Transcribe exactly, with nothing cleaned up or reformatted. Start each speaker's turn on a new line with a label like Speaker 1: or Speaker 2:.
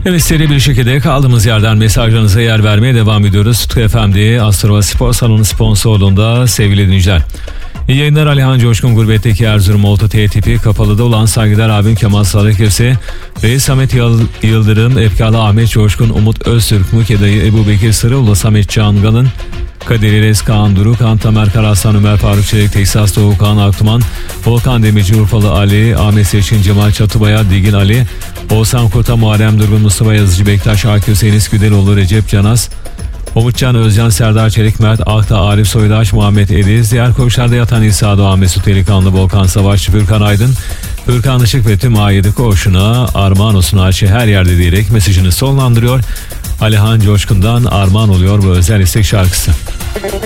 Speaker 1: Evet, seri bir şekilde kaldığımız yerden mesajlarınıza yer vermeye devam ediyoruz. Tutku F M'de Astrova Spor Salonu sponsorluğunda sevgili dinleyiciler. İyi yayınlar. Alihan Coşkun gurbetteki Erzurum Oltu T tipi kapalıda olan saygıdeğer abim Kemal Sadıkirse, Reis Samet Yıldırım, Efkalı Ahmet Coşkun, Umut Öztürk, Mukedayı, Ebu Bekir Sırıoğlu, Samet Cangal'ın, Kadir İles, Kaan Durukan, Tamer Karaslan, Ömer Faruk Çelik, Teksas Doğu, Kaan Aktuman, Volkan Demirci, Urfalı Ali, Ahmet Seçkin, Cemal Çatıbaya, Digil Ali, Oğuzhan Kurta, Muharrem Durgun, Mustafa Yazıcı, Bektaş Akif, Enis Güdeloğlu, Recep Canaz, Umutcan Özcan, Serdar Çelik, Mert Akta, Arif Soydaş, Muhammed Ediz, diğer koğuşlarda yatan İsa Doğan, Mesut Elikanlı, Volkan Savaşçı, Fürkan Aydın, Fürkan Işık ve tüm A yedi koğuşuna armağan olsun her şey her yerde diyerek mesajını sonlandırıyor. Alihan Coşkun'dan armağan oluyor bu özel istek şarkısı.